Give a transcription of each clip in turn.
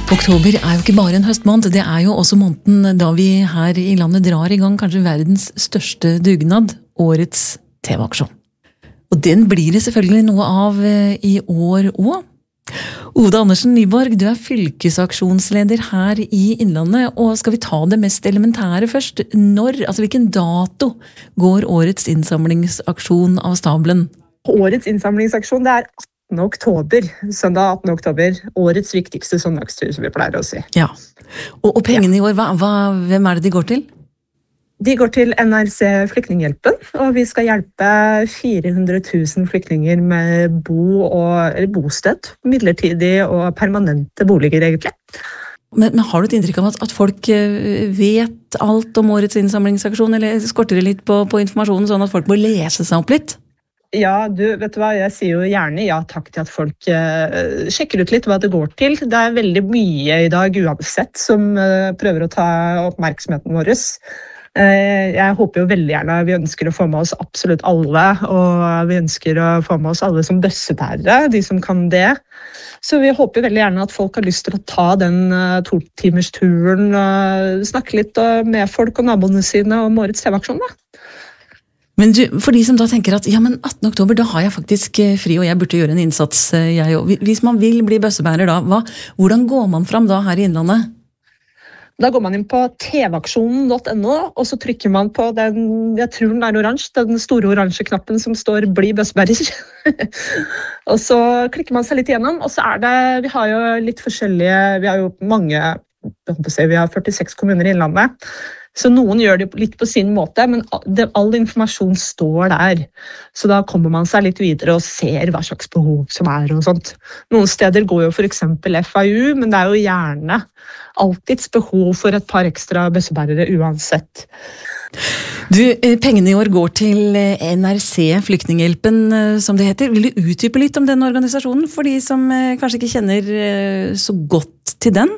Oktober er jo ikke bare en høstmåned, det er jo også måneden da vi her i landet drar i gang kanskje verdens største dugnad, årets TV-aksjon. Og den blir det selvfølgelig noe av i år også. Oda Andersen Nyborg, du er fylkesaksjonsleder her i Innlandet, og skal vi ta det mest elementære først? Hvilken dato går årets innsamlingsaksjon av stabelen? Årets innsamlingsaksjon, det er 18. oktober, søndag 18. oktober, årets viktigste søndagstur, som vi pleier å si. Ja, og pengene i år, hvem er det de går til? De går til NRC Flyktninghjelpen, og vi skal hjelpe 400 000 flyktninger med bosted, midlertidig og permanente boliger egentlig. Men har du et inntrykk av at folk vet alt om årets innsamlingsaksjon, eller skorter det litt på informasjonen, sånn at folk må lese seg opp litt? Ja, vet du hva, jeg sier jo gjerne ja takk til at folk sjekker ut litt hva det går til. Det er veldig mye i dag uansett som prøver å ta oppmerksomheten vår. Jeg håper jo veldig gjerne, vi ønsker å få med oss absolutt alle, og vi ønsker å få med oss alle som bøssebærere, de som kan det. Så vi håper veldig gjerne at folk har lyst til å ta den 2-timersturen, snakke litt med folk og naboene sine om årets TV-aksjon da. Men for de som da tenker at ja, men 18. oktober, da har jeg faktisk fri, og jeg burde gjøre en innsats, jeg også. Hvis man vil bli bøssebærer da, hvordan går man fram da her i Innlandet? Da går man inn på tvaksjonen.no, og så trykker man på den, jeg tror den er oransje, den store oransje knappen som står «Bli bøssebærer». Og så klikker man seg litt igjennom, og så er det, vi har jo litt forskjellige, vi har jo mange, vi har 46 kommuner i Innlandet, så noen gjør det litt på sin måte, men all informasjon står der. Så da kommer man seg litt videre og ser hva slags behov som er og sånt. Noen steder går jo for eksempel FAU, men det er jo gjerne alltids behov for et par ekstra bøssebærere uansett. Pengene i år går til NRC Flyktninghjelpen, som det heter. Vil du utdype litt om den organisasjonen, for de som kanskje ikke kjenner så godt til den?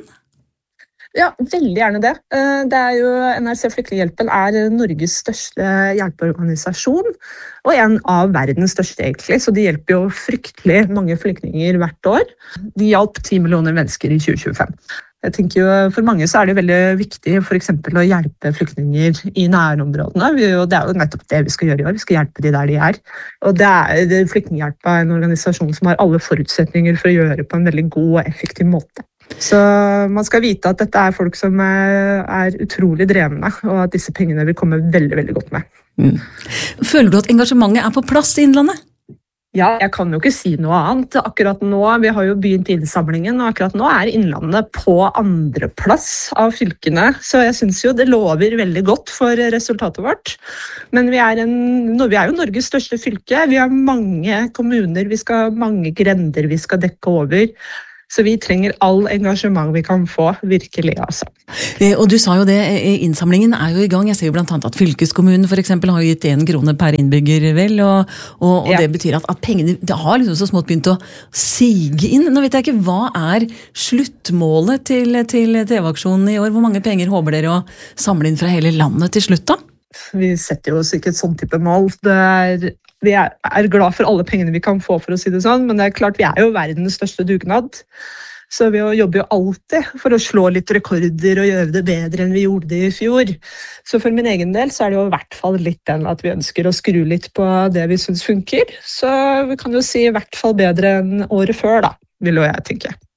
Ja, veldig gjerne det. Det er jo NRC Flyktninghjelpen er Norges største hjelpeorganisasjon, og en av verdens største egentlig, så de hjelper jo fryktelig mange flyktninger hvert år. De hjalp 10 millioner mennesker i 2025. Jeg tenker jo, for mange så er det veldig viktig for eksempel å hjelpe flyktninger i nærområdene. Det er jo nettopp det vi skal gjøre i år, vi skal hjelpe de der de er. Og Flyktninghjelpen er en organisasjon som har alle forutsetninger for å gjøre på en veldig god og effektiv måte. Så man skal vite at dette er folk som er utrolig drevne, og at disse pengene vil komme veldig, veldig godt med. Føler du at engasjementet er på plass i Innlandet? Ja, jeg kan jo ikke si noe annet. Akkurat nå, vi har jo begynt innsamlingen, og akkurat nå er Innlandet på andreplass av fylkene, så jeg synes jo det lover veldig godt for resultatet vårt. Men vi er jo Norges største fylke, vi har mange kommuner, mange grender vi skal dekke over, så vi trenger all engasjement vi kan få, virkelig altså. Og du sa jo det, innsamlingen er jo i gang. Jeg ser jo blant annet at fylkeskommunen for eksempel har gitt 1 krone per innbygger vel, og ja. Det betyr at pengene det har liksom så smått begynt å sige inn. Nå vet jeg ikke, hva er sluttmålet til TV-aksjonen i år? Hvor mange penger håper dere å samle inn fra hele landet til slutt da? Vi setter jo oss ikke et sånn type mål. Vi er glad for alle pengene vi kan få, for å si det sånn, men det er klart vi er jo verdens største dugnad. Så vi jobber jo alltid for å slå litt rekorder og gjøre det bedre enn vi gjorde det i fjor. Så for min egen del så er det jo i hvert fall litt den at vi ønsker å skru litt på det vi synes funker. Så vi kan jo si i hvert fall bedre enn året før da, vil jo jeg tenke.